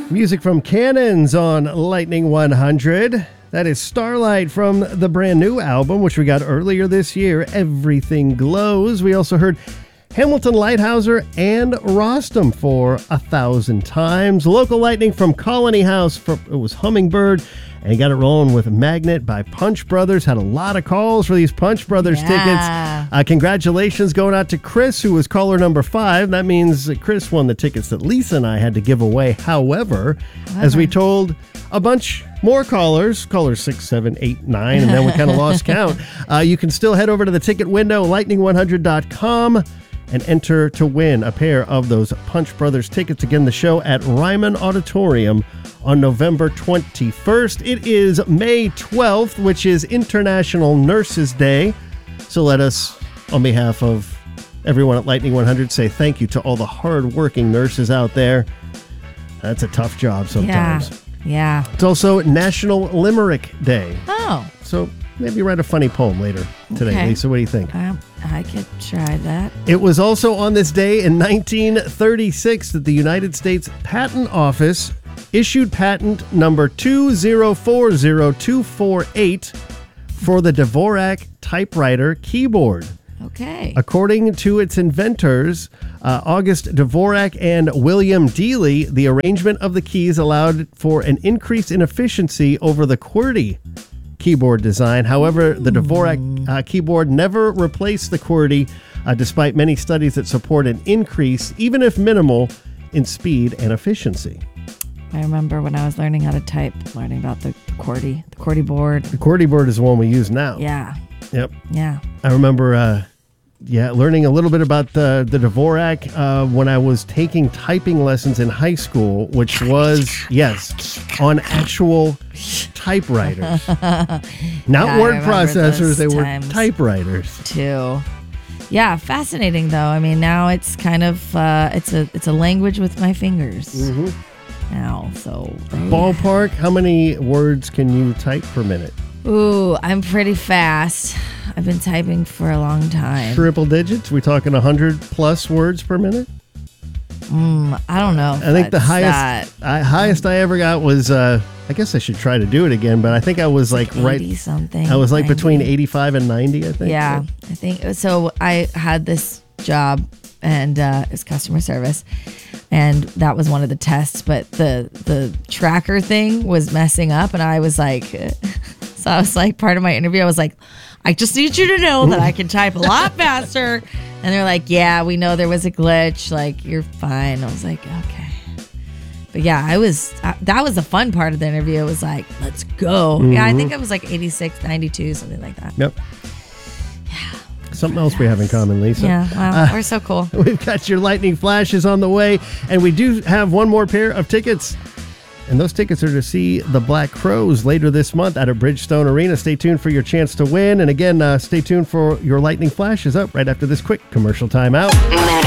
Music from Cannons on Lightning 100. That is Starlight from the brand new album, which we got earlier this year, Everything Glows. We also heard Hamilton Lighthouser and Rostam for 1,000 Times. Local Lightning from Colony House, it was Hummingbird. And you got it rolling with Magnet by Punch Brothers. Had a lot of calls for these Punch Brothers tickets. Congratulations going out to Chris, who was caller number 5. That means Chris won the tickets that Lisa and I had to give away. However, as we told a bunch more callers 6, 7, 8, 9, and then we kind of lost count. You can still head over to the ticket window, lightning100.com, and enter to win a pair of those Punch Brothers tickets. Again, the show at Ryman Auditorium on November 21st. It is May 12th, which is International Nurses Day. So let us, on behalf of everyone at Lightning 100, say thank you to all the hard-working nurses out there. That's a tough job sometimes. Yeah. It's also National Limerick Day. Oh. So maybe write a funny poem later today, Okay. Lisa. What do you think? I could try that. It was also on this day in 1936 that the United States Patent Office issued patent number 2040248 for the Dvorak typewriter keyboard. Okay. According to its inventors, August Dvorak and William Dealey, the arrangement of the keys allowed for an increase in efficiency over the QWERTY keyboard design. However, the Dvorak keyboard never replaced the QWERTY, despite many studies that support an increase, even if minimal, in speed and efficiency. I remember when I was learning how to type, learning about the QWERTY board. The QWERTY board is the one we use now. Yeah. Yep. Yeah. I remember learning a little bit about the Dvorak when I was taking typing lessons in high school, which was, on actual typewriters. Not word processors, they were typewriters. Too. Yeah, fascinating though. I mean, now it's kind of, it's a language with my fingers. Mm-hmm. Now, so. Ballpark, how many words can you type per minute? Ooh, I'm pretty fast. I've been typing for a long time. Triple digits? We talking 100 plus words per minute? I don't know. I think the highest I ever got was, I guess I should try to do it again, but I think I was like 80 something. I was like 90. between 85 and 90, I think. Yeah, I think so. I had this job and it's customer service, and that was one of the tests, but the tracker thing was messing up, and I was like, so I was like, part of my interview, I was like, I just need you to know that I can type a lot faster. And they're like, yeah, we know there was a glitch. Like, you're fine. I was like, okay. But yeah, that was the fun part of the interview. It was like, let's go. Mm-hmm. Yeah, I think it was like 86, 92, something like that. Yep. Yeah. Something else we have in common, Lisa. Yeah, wow, we're so cool. We've got your lightning flashes on the way, and we do have one more pair of tickets. And those tickets are to see the Black Crowes later this month at a Bridgestone Arena. Stay tuned for your chance to win. And again, stay tuned for your lightning flashes up right after this quick commercial timeout.